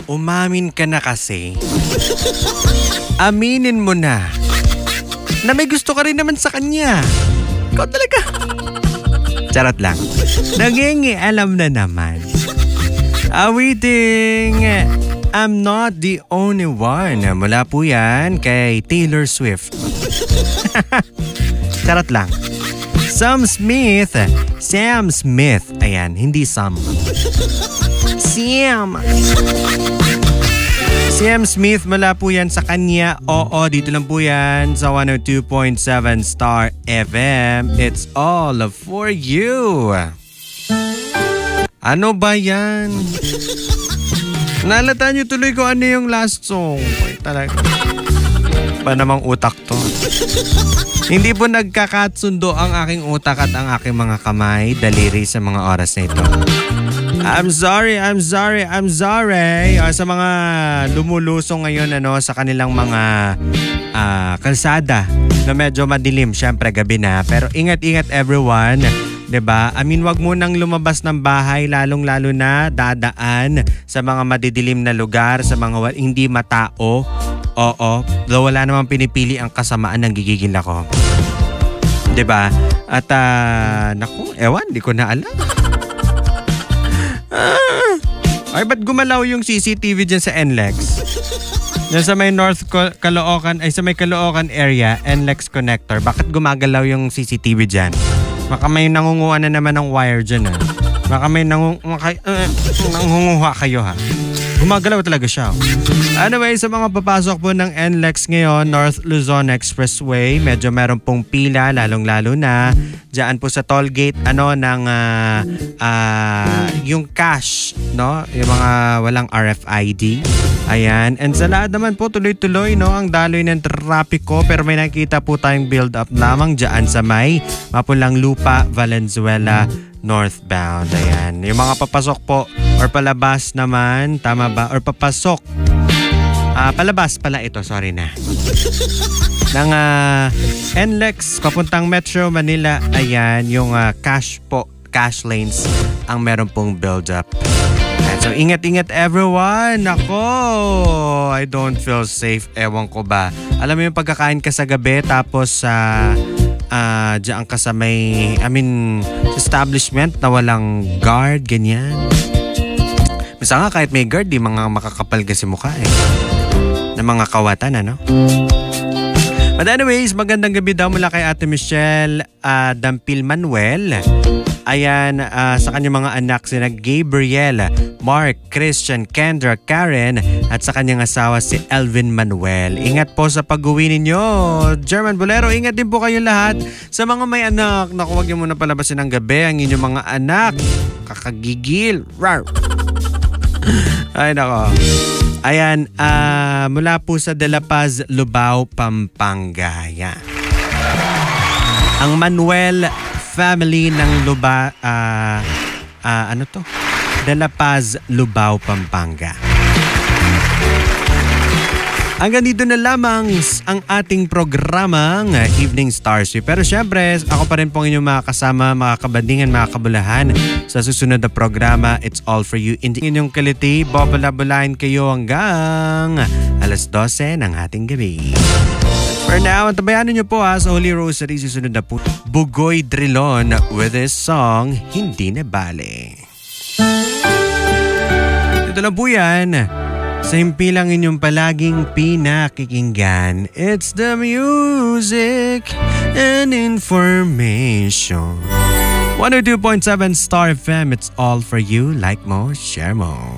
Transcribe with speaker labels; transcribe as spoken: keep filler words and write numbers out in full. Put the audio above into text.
Speaker 1: Umamin ka na kasi. Aminin mo na na may gusto ka rin naman sa kanya. Ikaw talaga. Charot lang. Nangingialam na naman. Awiting I'm Not the Only One. Mula po yan kay Taylor Swift. Charot lang. Sam Smith. Sam Smith. Ayan, hindi Sam. Sam. Sam Smith, mula po yan sa kanya. Oo, dito lang po yan sa one oh two point seven Star F M. It's all for you. Ano ba yan? Nalata niyo tuloy ko ano yung last song. Ay, talaga. Pa namang utak to. Hindi po nagkakatsundo ang aking utak at ang aking mga kamay, daliri sa mga oras na ito. I'm sorry, I'm sorry, I'm sorry. Uh, sa mga lumulusong ngayon ano, sa kanilang mga uh, kalsada na medyo madilim, syempre gabi na. Pero ingat-ingat everyone. 'Di ba? I mean, wag mo nang lumabas ng bahay, lalong-lalo na dadaan sa mga madidilim na lugar, sa mga hindi matao. Oo, though wala namang pinipili ang kasamaan ng gigigil ako. 'Di ba? At uh, naku, ewan, di ko na alam. Ah, ay, ba't gumalaw yung C C T V dyan sa N L E X? Dyan sa may North Caloocan, ay sa may Caloocan area, N L E X connector. Bakit gumagalaw yung C C T V dyan? Baka may nangunguha na naman ng wire dyan, ha? Baka may nangung uh, nangunguha kayo, ha? Gumagalaw talaga siya. Anyway, sa mga papasok po ng N L E X ngayon, North Luzon Expressway, medyo meron pong pila, lalong-lalo na diyan po sa toll gate, ano, ng uh, uh, yung cash, no? Yung mga walang R F I D. Ayan. And sa lahat naman po, tuloy-tuloy, no? Ang daloy ng trapiko, pero may nakita po tayong build-up lamang diyan sa may Mapulang Lupa, Valenzuela, northbound. Ayan. Yung mga papasok po or palabas naman, tama ba? Or papasok. Ah, uh, palabas pala ito, sorry na. Ng uh, N L E X papuntang Metro Manila, ayan, yung uh, cash po, cash lanes ang meron pong build-up. Ayan, so ingat-ingat everyone. Nako, I don't feel safe. Ewan ko ba. Alam mo yung pagkakain ka sa gabi tapos sa uh, Uh, diyan ka sa may, I mean, establishment na walang guard, ganyan. Misa nga kahit may guard, di mga makakapal kasi mukha eh. Na mga kawatan, ano? But anyways, magandang gabi daw mula kay Ate Michelle uh, Dampil Manuel. Ayan, uh, sa kanyang mga anak sina Gabriel, Mark, Christian, Kendra, Karen at sa kanyang asawa si Elvin Manuel. Ingat po sa pag-uwi ninyo. German Bolero, ingat din po kayo lahat. Sa mga may anak, naku, huwag niyo muna palabasin ng gabi ang inyong mga anak. Kakagigil. Rar. Ay, nako. Ayan, uh, mula po sa De La Paz, Lubao, Pampanga. Ayan. Ang Manuel family ng Luba, uh, uh, ano to? De La Paz, Lubao, Pampanga. Hanggang dito na lamang ang ating programang Evening Stars. Pero syempre, ako pa rin pong inyong mga kasama, mga kabandingan, mga kabulahan sa susunod na programa. It's all for you. Hindi inyong kaliti, babala-bulahin kayo hanggang alas dose ng ating gabi. For now, tabayanan nyo po ha sa Holy Rosary, susunod na po Bugoy Drilon with this song, Hindi Na Bale. Ito lang po yan. Sa himpilang inyong palaging pinakikinggan, it's the music and information. one oh two point seven Star F M, it's all for you. Like mo, share mo.